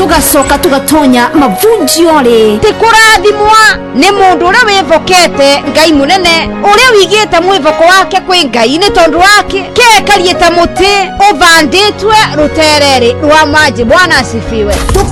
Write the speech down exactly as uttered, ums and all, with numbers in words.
tugacoka tugatonya mavunjiore. Tikurathimwa ni mundu uria wivokete Ngai munene uria wigite mwivoko wake kwi Ngai ni tondu wake kekariete muti uvanditwe rutereri rwa maji. Bwana asifiwe.